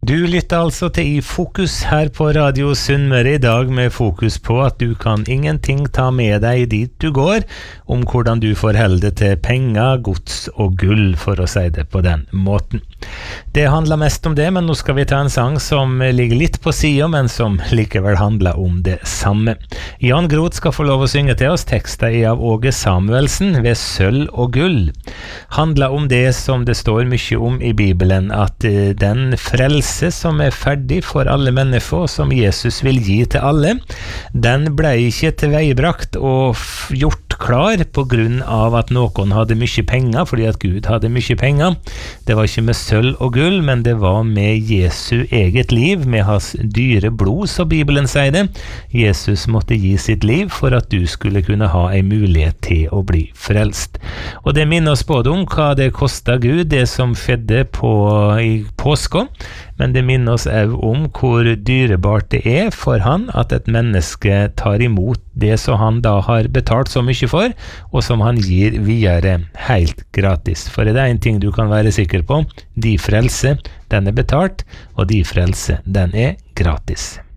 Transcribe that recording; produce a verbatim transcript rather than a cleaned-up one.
Du lytter altså til I Fokus her på Radio Sunnmøre I dag med fokus på at du kan ingenting ta med deg dit du går, om hvordan du forholder deg til penger, gods og gull, for å si det på den måten. Det handler mest om det, men nå skal vi ta en sang som ligger litt på siden, men som likevel handler om det samme. Jan Groth skal få lov å synge til oss. Teksten er av Åge Samuelsen ved Sølv og gull. Handler om det som det står mye om I Bibelen, at den frelse som er ferdig for alle mennesker, som Jesus vil gi til alle, den ble ikke tilveibrakt og gjort klar på grunn av at noen hadde mye penger, fordi at Gud hadde mye penger. Det var ikke med sølv og gull, men det var med Jesu eget liv, med hans dyre blod, så Bibelen sier det. Jesus måtte gi sitt liv for at du skulle kunne ha en mulighet til å bli frelst. Og det minner oss både om hva det kostet Gud, det som skjedde på, I påska, men det minner oss også om hvor dyrebart det er for han at et menneske tar imot det som han da har betalt så mye for, og som han gir videre helt gratis. For det er en ting du kan være sikker på, de frelse, den er betalt, og de frelse, den er gratis.